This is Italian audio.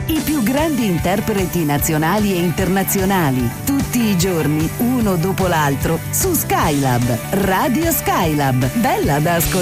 I più grandi interpreti nazionali e internazionali, tutti i giorni, uno dopo l'altro, su Skylab, Radio Skylab. Bella da ascoltare.